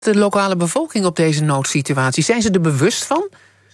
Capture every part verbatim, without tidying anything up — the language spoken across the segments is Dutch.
de lokale bevolking op deze noodsituatie? Zijn ze er bewust van?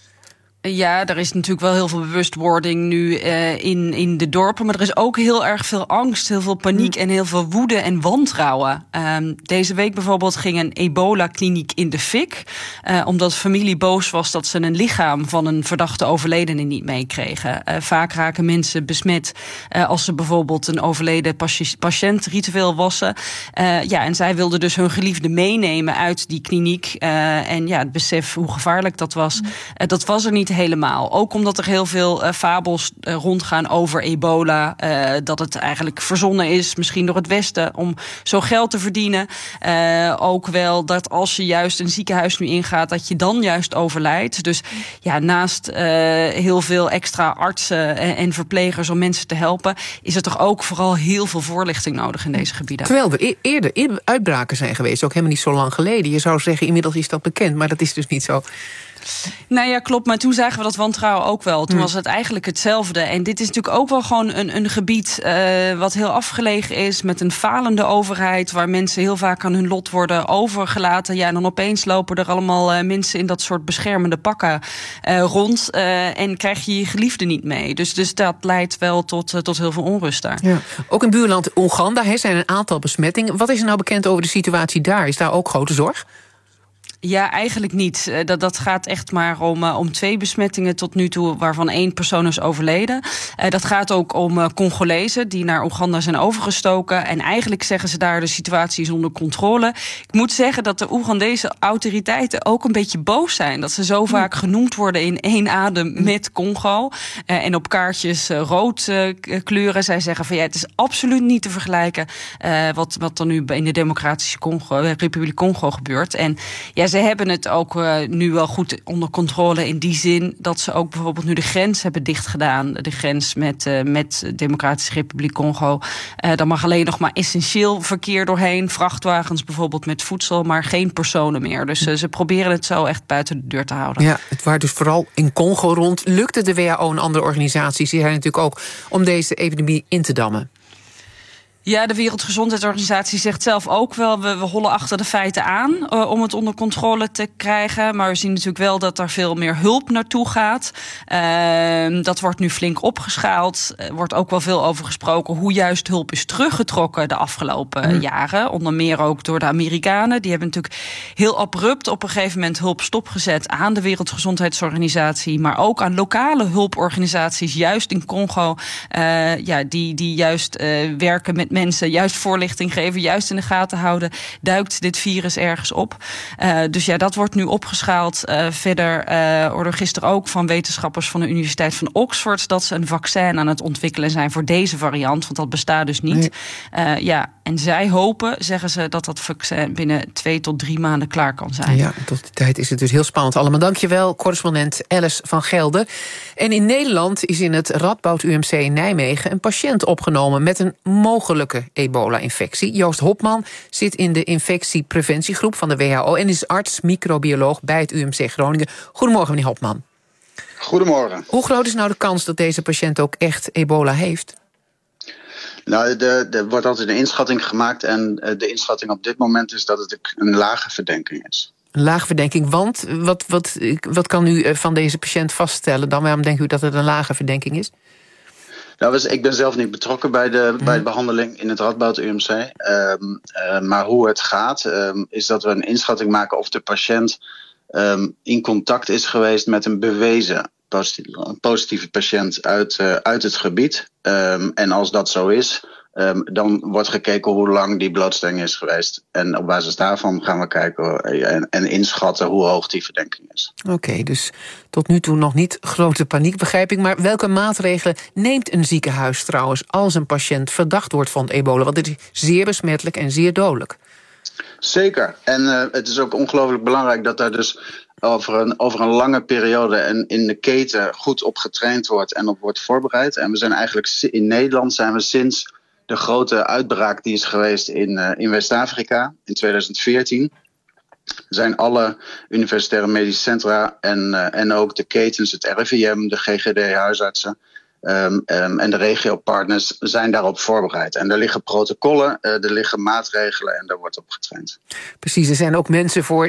Ja, er is natuurlijk wel heel veel bewustwording nu uh, in, in de dorpen. Maar er is ook heel erg veel angst, heel veel paniek en heel veel woede en wantrouwen. Um, deze week bijvoorbeeld ging een ebola-kliniek in de fik. Uh, omdat familie boos was dat ze een lichaam van een verdachte overledene niet meekregen. Uh, vaak raken mensen besmet uh, als ze bijvoorbeeld een overleden patiënt ritueel wassen. Uh, ja, en zij wilden dus hun geliefde meenemen uit die kliniek. Uh, en ja, het besef hoe gevaarlijk dat was, uh, dat was er niet helemaal. Ook omdat er heel veel uh, fabels uh, rondgaan over ebola. Uh, dat het eigenlijk verzonnen is, misschien door het Westen, om zo geld te verdienen. Uh, ook wel dat als je juist een ziekenhuis nu ingaat, dat je dan juist overlijdt. Dus ja, naast uh, heel veel extra artsen en, en verplegers om mensen te helpen, is er toch ook vooral heel veel voorlichting nodig in deze gebieden. Terwijl er eerder, eerder uitbraken zijn geweest, ook helemaal niet zo lang geleden. Je zou zeggen, inmiddels is dat bekend, maar dat is dus niet zo. Nou ja, klopt, maar toen zagen we dat wantrouwen ook wel. Toen was het eigenlijk hetzelfde. En dit is natuurlijk ook wel gewoon een, een gebied uh, wat heel afgelegen is, met een falende overheid, waar mensen heel vaak aan hun lot worden overgelaten. Ja, en dan opeens lopen er allemaal uh, mensen in dat soort beschermende pakken uh, rond. Uh, en krijg je je geliefde niet mee. Dus, dus dat leidt wel tot, uh, tot heel veel onrust daar. Ja. Ook in buurland Oeganda he, zijn een aantal besmettingen. Wat is er nou bekend over de situatie daar? Is daar ook grote zorg? Ja, eigenlijk niet. Uh, dat, dat gaat echt maar om, uh, om twee besmettingen tot nu toe, waarvan één persoon is overleden. Uh, dat gaat ook om uh, Congolezen die naar Oeganda zijn overgestoken. En eigenlijk zeggen ze daar, de situatie is onder controle. Ik moet zeggen dat de Oegandese autoriteiten ook een beetje boos zijn. Dat ze zo vaak genoemd worden in één adem met Congo. Uh, en op kaartjes uh, rood uh, kleuren. Zij zeggen van ja, het is absoluut niet te vergelijken uh, wat, wat er nu in de Democratische Congo, uh, Republiek Congo gebeurt. En ja, ze hebben het ook uh, nu wel goed onder controle in die zin dat ze ook bijvoorbeeld nu de grens hebben dichtgedaan. De grens met, uh, met de Democratische Republiek Congo. Uh, daar mag alleen nog maar essentieel verkeer doorheen. Vrachtwagens bijvoorbeeld met voedsel, maar geen personen meer. Dus uh, ze proberen het zo echt buiten de deur te houden. Ja, het waart dus vooral in Congo rond. Lukte de W H O en andere organisaties, die zijn natuurlijk ook, om deze epidemie in te dammen? Ja, de Wereldgezondheidsorganisatie zegt zelf ook wel, we, we hollen achter de feiten aan uh, om het onder controle te krijgen. Maar we zien natuurlijk wel dat er veel meer hulp naartoe gaat. Uh, dat wordt nu flink opgeschaald. Er wordt ook wel veel over gesproken hoe juist hulp is teruggetrokken de afgelopen mm. jaren. Onder meer ook door de Amerikanen. Die hebben natuurlijk heel abrupt op een gegeven moment hulp stopgezet aan de Wereldgezondheidsorganisatie. Maar ook aan lokale hulporganisaties, juist in Congo. Uh, ja, die, die juist uh, werken met mensen, juist voorlichting geven, juist in de gaten houden, duikt dit virus ergens op. Uh, dus ja, dat wordt nu opgeschaald. Uh, verder uh, hoorde gisteren ook van wetenschappers van de Universiteit van Oxford dat ze een vaccin aan het ontwikkelen zijn voor deze variant, want dat bestaat dus niet. Nee. Uh, ja, en zij hopen, zeggen ze, dat dat vaccin binnen twee tot drie maanden klaar kan zijn. Ja, tot die tijd is het dus heel spannend allemaal. Dankjewel, correspondent Alice van Gelder. En in Nederland is in het Radboud U M C in Nijmegen een patiënt opgenomen met een mogelijke ebola-infectie. Joost Hopman zit in de infectiepreventiegroep van de W H O en is arts microbioloog bij het U M C Groningen. Goedemorgen, meneer Hopman. Goedemorgen. Hoe groot is nou de kans dat deze patiënt ook echt ebola heeft? Nou, er wordt altijd een inschatting gemaakt en de inschatting op dit moment is dat het een lage verdenking is. Een lage verdenking, want wat, wat, wat kan u van deze patiënt vaststellen dan? Waarom denkt u dat het een lage verdenking is? Nou, ik ben zelf niet betrokken bij de, hmm. bij de behandeling in het Radboud U M C. Um, uh, maar hoe het gaat, um, is dat we een inschatting maken of de patiënt um, in contact is geweest met een bewezen positieve, een positieve patiënt uit, uh, uit het gebied. Um, en als dat zo is, um, dan wordt gekeken hoe lang die blootstelling is geweest. En op basis daarvan gaan we kijken en, en inschatten hoe hoog die verdenking is. Oké, okay, dus tot nu toe nog niet grote paniek, begrijp ik. Maar welke maatregelen neemt een ziekenhuis trouwens als een patiënt verdacht wordt van ebola? Want het is zeer besmettelijk en zeer dodelijk. Zeker. En uh, het is ook ongelooflijk belangrijk dat daar dus over een, over een lange periode en in de keten goed op getraind wordt en op wordt voorbereid. En we zijn eigenlijk in Nederland zijn we sinds de grote uitbraak die is geweest in, uh, in West-Afrika in tweeduizend veertien... zijn alle universitaire medische centra en, uh, en ook de ketens, het R I V M, de G G D, huisartsen, Um, um, en de regiopartners zijn daarop voorbereid. En er liggen protocollen, uh, er liggen maatregelen en daar wordt op getraind. Precies, er zijn ook mensen voor